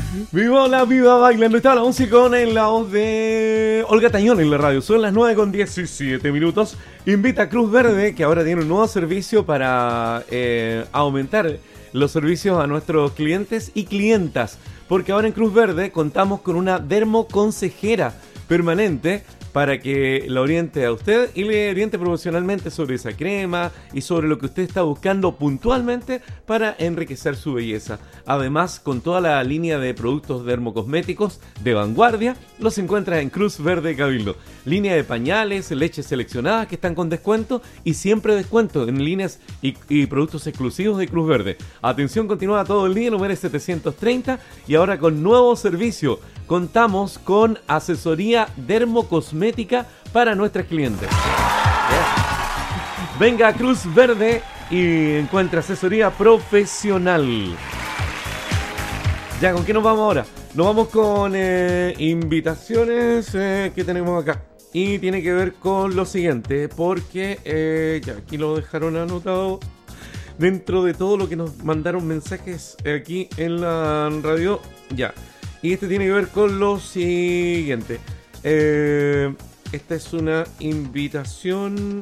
Viva la vida bailando. Está la música en la voz de Olga Tañón en la radio. Son las 9:17. Invita a Cruz Verde, que ahora tiene un nuevo servicio para aumentar los servicios a nuestros clientes y clientas. Porque ahora en Cruz Verde contamos con una dermoconsejera permanente para que la oriente a usted y le oriente profesionalmente sobre esa crema y sobre lo que usted está buscando puntualmente para enriquecer su belleza. Además, con toda la línea de productos dermocosméticos de vanguardia, los encuentras en Cruz Verde Cabildo. Línea de pañales, leches seleccionadas que están con descuento y siempre descuento en líneas y productos exclusivos de Cruz Verde. Atención continuada todo el día, número 730 y ahora con nuevo servicio. Contamos con asesoría dermocosmética para nuestros clientes. Venga a Cruz Verde y encuentra asesoría profesional. Ya, ¿con qué nos vamos ahora? Nos vamos con invitaciones que tenemos acá. Y tiene que ver con lo siguiente, porque ya aquí lo dejaron anotado dentro de todo lo que nos mandaron mensajes aquí en la radio. Ya. Y este tiene que ver con lo siguiente. Esta es una invitación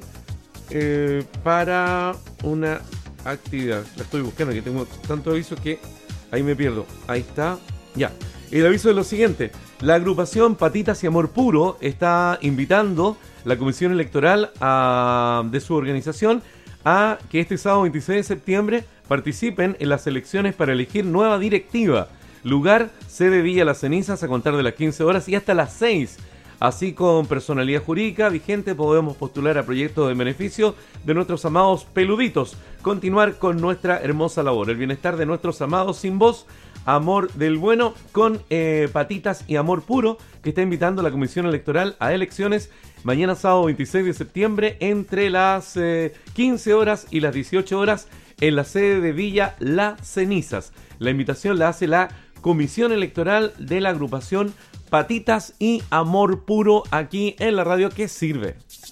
para una actividad. La estoy buscando, que tengo tantos avisos que ahí me pierdo. Ahí está. Ya. El aviso es lo siguiente. La agrupación Patitas y Amor Puro está invitando la comisión electoral de su organización a que este sábado 26 de septiembre participen en las elecciones para elegir nueva directiva. Lugar, sede Villa Las Cenizas a contar de las 15 horas y hasta las 6. Así con personalidad jurídica vigente podemos postular a proyectos de beneficio de nuestros amados peluditos. Continuar con nuestra hermosa labor, el bienestar de nuestros amados sin voz, amor del bueno con Patitas y Amor Puro, que está invitando a la Comisión Electoral a elecciones mañana sábado 26 de septiembre entre las 15 horas y las 18 horas en la sede de Villa Las Cenizas. La invitación la hace la Comisión Electoral de la agrupación Patitas y Amor Puro aquí en la radio que sirve.